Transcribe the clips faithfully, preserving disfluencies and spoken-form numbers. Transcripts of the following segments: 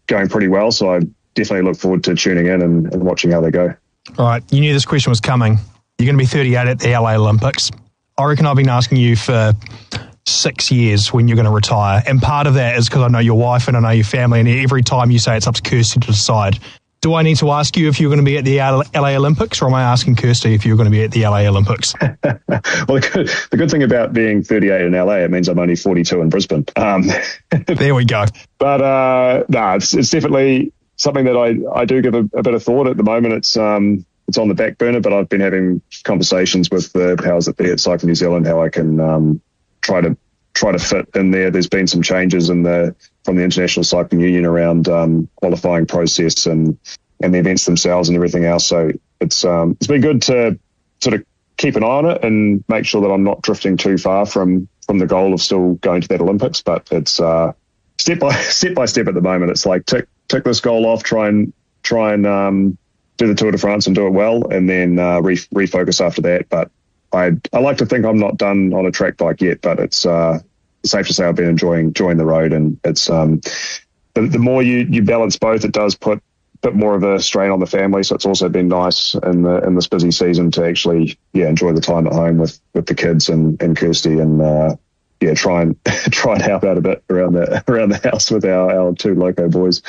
going pretty well. So I definitely look forward to tuning in and, and watching how they go. All right, you knew this question was coming. You're going to be thirty-eight at the L A Olympics. I reckon I've been asking you for six years when you're going to retire. And part of that is because I know your wife and I know your family, and every time you say it's up to Kirsty to decide. Do I need to ask you if you're going to be at the L A Olympics, or am I asking Kirsty if you're going to be at the L A Olympics? Well, the good, the good thing about being thirty-eight in L A, it means I'm only forty-two in Brisbane. Um, there we go. But uh, no, nah, it's, it's definitely something that I, I do give a, a bit of thought. At the moment, it's um, it's on the back burner, but I've been having conversations with the powers that be at Cycling New Zealand, how I can um, try to try to fit in there. There's been some changes in the from the International Cycling Union around um, qualifying process and, and the events themselves and everything else. So it's um, it's been good to sort of keep an eye on it and make sure that I'm not drifting too far from, from the goal of still going to that Olympics. But it's uh, step by step by step at the moment. It's like tick tick this goal off, try and try and um, do the Tour de France and do it well, and then uh, re- refocus after that. But I I like to think I'm not done on a track bike yet, but it's uh, safe to say I've been enjoying enjoying the road, and it's um, the, the more you, you balance both, it does put a bit more of a strain on the family. So it's also been nice in the in this busy season to actually yeah enjoy the time at home with, with the kids and, and Kirsty, and uh, yeah try and try and help out a bit around the around the house with our, our two Loco boys.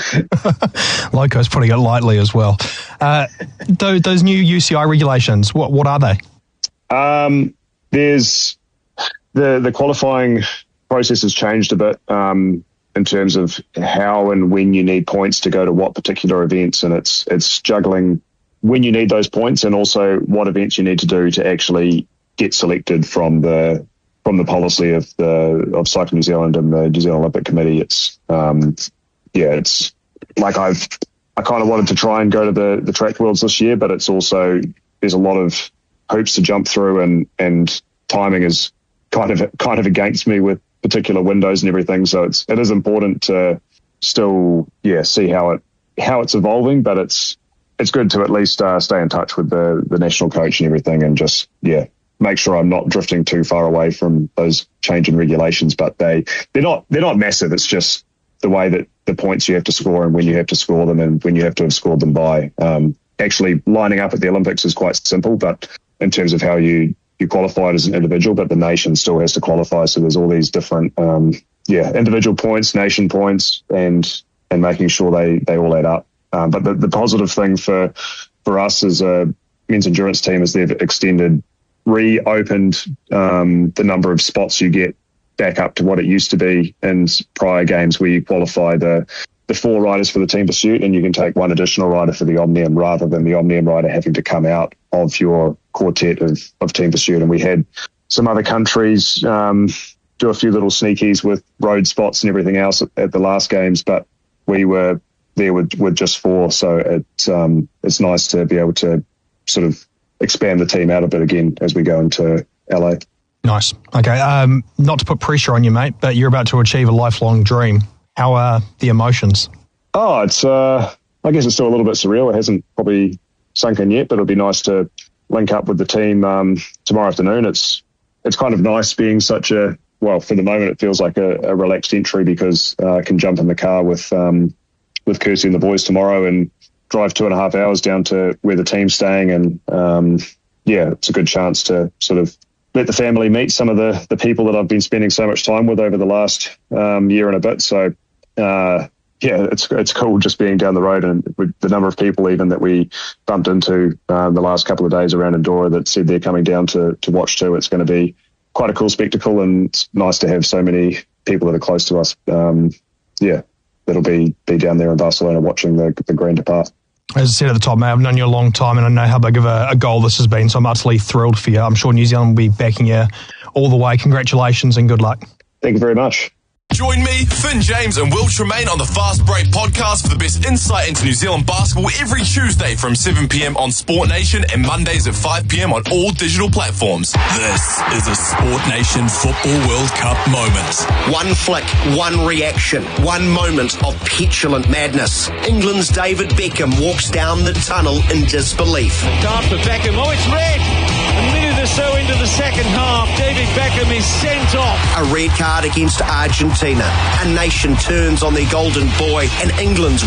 Loco's putting it lightly as well. Uh, those, those new U C I regulations, what what are they? Um, there's the the qualifying process has changed a bit um, in terms of how and when you need points to go to what particular events, and it's it's juggling when you need those points and also what events you need to do to actually get selected from the from the policy of the of Cycling New Zealand and the New Zealand Olympic Committee. It's um, yeah, it's like I've I kind of wanted to try and go to the the track worlds this year, but it's also there's a lot of hoops to jump through, and and timing is kind of kind of against me with particular windows and everything. So it's it is important to still yeah see how it how it's evolving, but it's it's good to at least uh, stay in touch with the the national coach and everything, and just yeah make sure I'm not drifting too far away from those changing regulations. But they they're not they're not massive. It's just the way that the points you have to score and when you have to score them and when you have to have scored them by. Um, actually lining up at the Olympics is quite simple, but in terms of how you you qualified as an individual, but the nation still has to qualify. So there's all these different, um, yeah, individual points, nation points, and and making sure they, they all add up. Um, but the, the positive thing for for us as a men's endurance team is they've extended, reopened um, the number of spots you get back up to what it used to be in prior games, where you qualify the the four riders for the team pursuit, and you can take one additional rider for the Omnium rather than the Omnium rider having to come out of your quartet of, of team pursuit. And we had some other countries um, do a few little sneakies with road spots and everything else at, at the last games, but we were there with, with just four. So it, um, it's nice to be able to sort of expand the team out a bit again as we go into L A. Nice. Okay. Um, not to put pressure on you, mate, but you're about to achieve a lifelong dream. How are the emotions? Oh, it's, uh, I guess it's still a little bit surreal. It hasn't probably sunk in yet, but it'll be nice to link up with the team um, tomorrow afternoon. It's it's kind of nice being such a, well, for the moment it feels like a, a relaxed entry, because uh, I can jump in the car with um, with Kirsty and the boys tomorrow and drive two and a half hours down to where the team's staying. And um, yeah, it's a good chance to sort of let the family meet some of the, the people that I've been spending so much time with over the last um, year and a bit. So uh, yeah, it's it's cool just being down the road, and with the number of people even that we bumped into um, the last couple of days around Andorra that said they're coming down to, to watch too. It's going to be quite a cool spectacle, and it's nice to have so many people that are close to us. Um, yeah, that'll be, be down there in Barcelona watching the, the Grand Depart. As I said at the top, mate, I've known you a long time, and I know how big of a, a goal this has been, so I'm utterly thrilled for you. I'm sure New Zealand will be backing you all the way. Congratulations and good luck. Thank you very much. Join me, Finn James and Will Tremaine on the Fast Break podcast for the best insight into New Zealand basketball every Tuesday from seven p.m. on Sport Nation and Mondays at five p.m. on all digital platforms. This is a Sport Nation Football World Cup moment. One flick, one reaction, one moment of petulant madness. England's David Beckham walks down the tunnel in disbelief. Dart for Beckham, oh it's red! A minute or so into the second half, David Beckham is sent off. A red card against Argentina. A nation turns on their golden boy, and England's